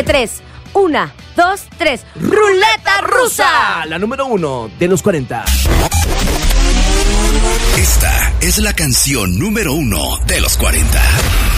3. 1, 2, 3. ¡Ruleta rusa! La número 1 de los 40. Esta es la canción número 1 de los 40.